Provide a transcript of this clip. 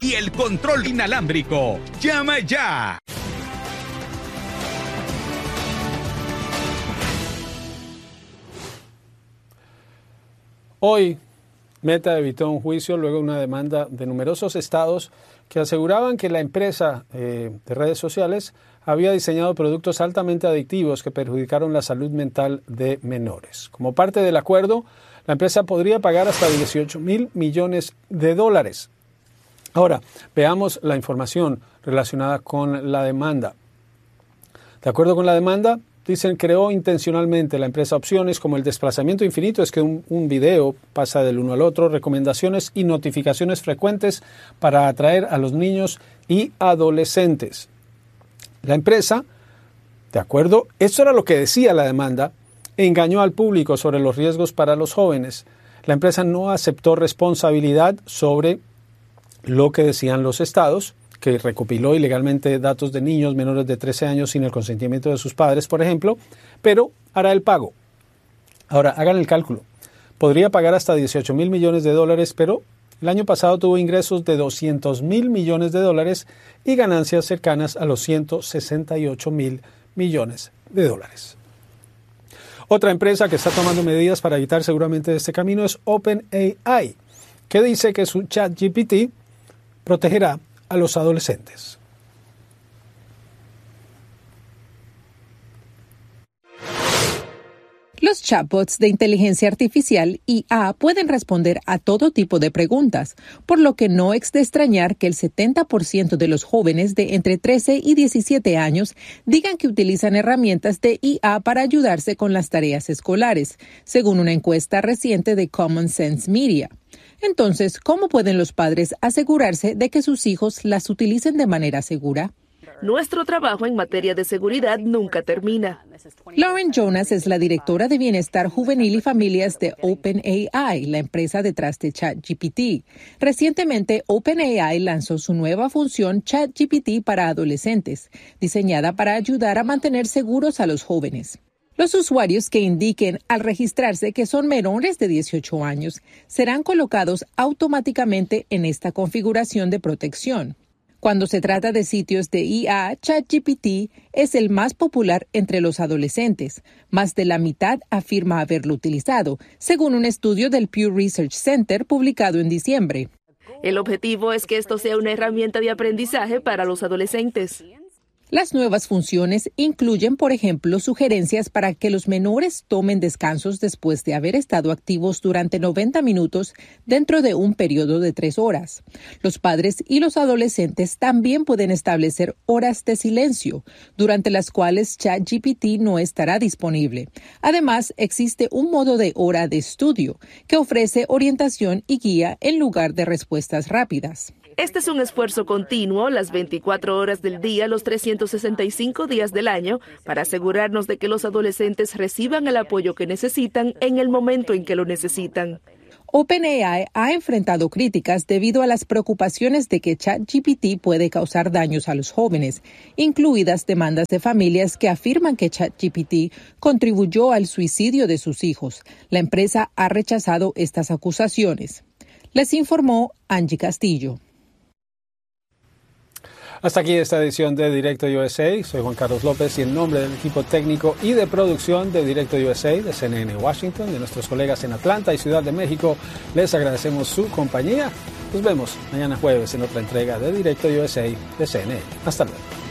y el control inalámbrico. ¡Llama ya! Hoy, Meta evitó un juicio luego de una demanda de numerosos estados que aseguraban que la empresa de redes sociales había diseñado productos altamente adictivos que perjudicaron la salud mental de menores. Como parte del acuerdo, la empresa podría pagar hasta $18,000 millones. Ahora, veamos la información relacionada con la demanda. De acuerdo con la demanda, dicen, creó intencionalmente la empresa opciones como el desplazamiento infinito, es que un video pasa del uno al otro, recomendaciones y notificaciones frecuentes para atraer a los niños y adolescentes. La empresa, de acuerdo, esto era lo que decía la demanda, engañó al público sobre los riesgos para los jóvenes. La empresa no aceptó responsabilidad sobre lo que decían los estados, que recopiló ilegalmente datos de niños menores de 13 años sin el consentimiento de sus padres, por ejemplo, pero hará el pago. Ahora, hagan el cálculo. Podría pagar hasta $18,000 millones, pero el año pasado tuvo ingresos de $200,000 millones y ganancias cercanas a los $168,000 millones. Otra empresa que está tomando medidas para evitar seguramente este camino es OpenAI, que dice que su ChatGPT protegerá a los adolescentes. Los chatbots de inteligencia artificial IA pueden responder a todo tipo de preguntas, por lo que no es de extrañar que el 70% de los jóvenes de entre 13 y 17 años digan que utilizan herramientas de IA para ayudarse con las tareas escolares, según una encuesta reciente de Common Sense Media. Entonces, ¿cómo pueden los padres asegurarse de que sus hijos las utilicen de manera segura? Nuestro trabajo en materia de seguridad nunca termina. Lauren Jonas es la directora de Bienestar Juvenil y Familias de OpenAI, la empresa detrás de ChatGPT. Recientemente, OpenAI lanzó su nueva función ChatGPT para adolescentes, diseñada para ayudar a mantener seguros a los jóvenes. Los usuarios que indiquen al registrarse que son menores de 18 años serán colocados automáticamente en esta configuración de protección. Cuando se trata de sitios de IA, ChatGPT es el más popular entre los adolescentes. Más de la mitad afirma haberlo utilizado, según un estudio del Pew Research Center publicado en diciembre. El objetivo es que esto sea una herramienta de aprendizaje para los adolescentes. Las nuevas funciones incluyen, por ejemplo, sugerencias para que los menores tomen descansos después de haber estado activos durante 90 minutos dentro de un periodo de 3 horas. Los padres y los adolescentes también pueden establecer horas de silencio, durante las cuales ChatGPT no estará disponible. Además, existe un modo de hora de estudio que ofrece orientación y guía en lugar de respuestas rápidas. Este es un esfuerzo continuo, las 24 horas del día, los 365 días del año, para asegurarnos de que los adolescentes reciban el apoyo que necesitan en el momento en que lo necesitan. OpenAI ha enfrentado críticas debido a las preocupaciones de que ChatGPT puede causar daños a los jóvenes, incluidas demandas de familias que afirman que ChatGPT contribuyó al suicidio de sus hijos. La empresa ha rechazado estas acusaciones. Les informó Angie Castillo. Hasta aquí esta edición de Directo USA. Soy Juan Carlos López y en nombre del equipo técnico y de producción de Directo USA, de CNN Washington, de nuestros colegas en Atlanta y Ciudad de México, les agradecemos su compañía. Nos vemos mañana jueves en otra entrega de Directo USA de CNN. Hasta luego.